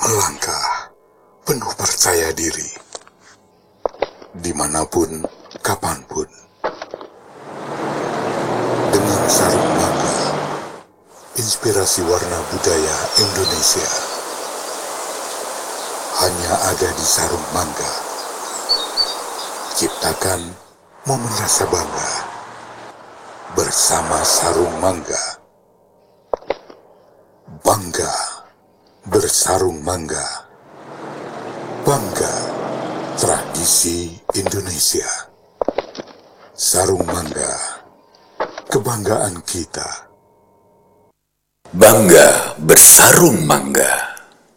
Melangkah penuh percaya diri, dimanapun, kapanpun. Dengan sarung mangga, inspirasi warna budaya Indonesia hanya ada di sarung mangga. Ciptakan momen rasa bangga bersama sarung mangga. Bangga bersarung mangga. Bangga tradisi Indonesia. Sarung mangga, kebanggaan kita. Bangga bersarung mangga.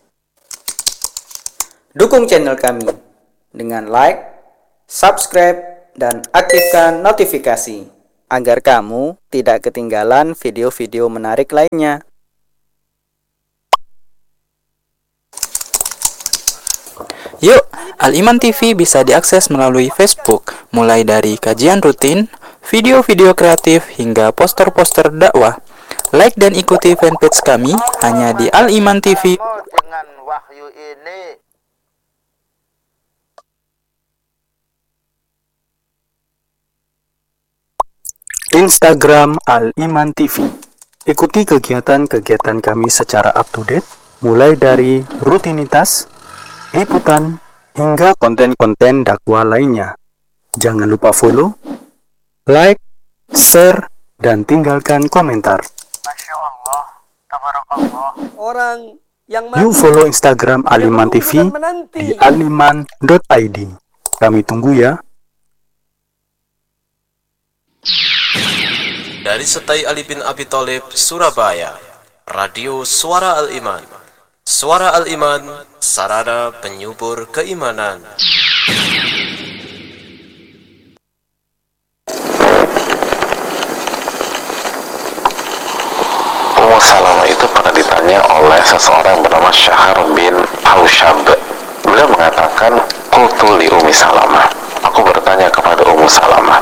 Dukung channel kami dengan like, subscribe, dan aktifkan notifikasi agar kamu tidak ketinggalan video-video menarik lainnya. Yuk, Al-Iman TV bisa diakses melalui Facebook, mulai dari kajian rutin, video-video kreatif, hingga poster-poster dakwah. Like dan ikuti fanpage kami hanya di Al-Iman TV. Dengan wahyu ini, Instagram Al-Iman TV. Ikuti kegiatan-kegiatan kami secara up-to-date, mulai dari rutinitas, liputan, hingga konten-konten dakwah lainnya. Jangan lupa follow, like, share, dan tinggalkan komentar. Masya Allah, tabarakallah. Orang yang Yuk follow Instagram Al-Iman TV di aliman.id. Kami tunggu ya. Dari Setai Ali bin Abi Thalib, Surabaya, Radio Suara Al-Iman. Suara Al-Iman, sarana penyubur keimanan. Ummu Salamah itu pernah ditanya oleh seseorang bernama Syahar bin Haushab. Beliau mengatakan, qultu li Ummi Salamah, aku bertanya kepada Ummu Salamah,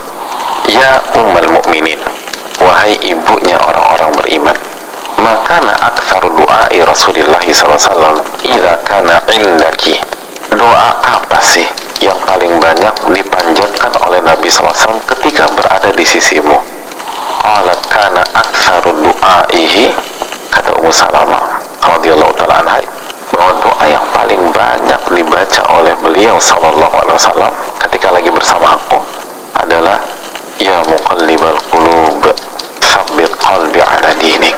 ya Ummul Mukminin, wahai ibunya orang-orang beriman, makana aktsaru du'ai Rasulullah SAW idza kana indaki. Doa apa sih yang paling banyak dipanjatkan oleh Nabi SAW ketika berada di sisimu? Qalat kana aktsaru du'aihi, kata Ummu Salamah radhiyallahu ta'ala anha, bahwa doa yang paling banyak dibaca oleh beliau sallallahu alaihi wasallam ketika lagi bersama aku adalah ya muqallibal qulub tsabbit qalbi ala dinik.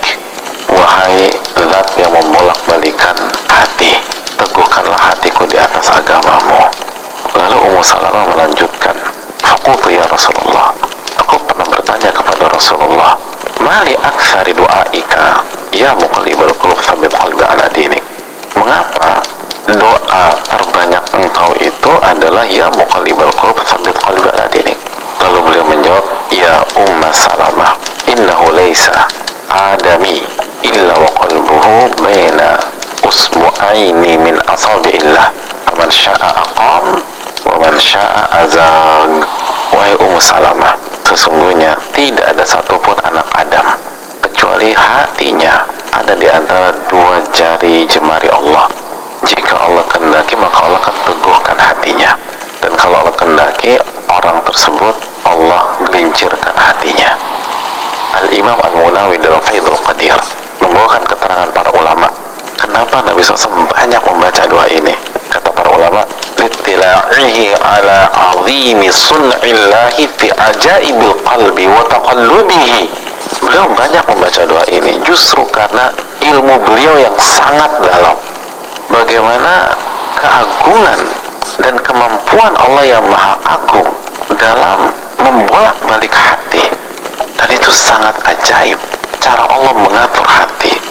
Wahai zat yang membolak-balikan hati, teguhkanlah hatiku di atas agamamu. Lalu Ummu Salamah melanjutkan, faqultu ya Rasulullah, aku pernah bertanya kepada Rasulullah, mali aktsari du'aika ya muqallibal qulub tsabbit qalbi ala dinik. Mengapa doa terbanyak engkau itu adalah ya muqallibal qulub tsabbit qalbi ala dinik? Lalu beliau menjawab, ya Ummu Salamah, innahu laisa adami illa wa qalbuhu baina usbu'aini min asabi'illah, man syaa aqam wa man syaa azag. Wahai Ummu Salamah, sesungguhnya tidak ada satupun anak Adam kecuali hatinya ada di antara dua jari jemari Allah. Jika Allah kehendaki, maka Allah akan teguhkan hatinya, dan kalau Allah kehendaki, orang tersebut Allah gelincirkan hatinya. Al-Imam Al-Munawi dalam Faidul Qadir membawakan keterangan para ulama kenapa Nabi SAW banyak membaca doa ini. Kata para ulama, littila'ihi ala azimi sun'illahi fi ajaibil qalbi wa taqallubihi. Beliau banyak membaca doa ini justru karena ilmu beliau yang sangat dalam, bagaimana keagungan dan kemampuan Allah yang maha agung dalam membolak-balik hati. Dan itu sangat ajaib cara Allah mengatur hati.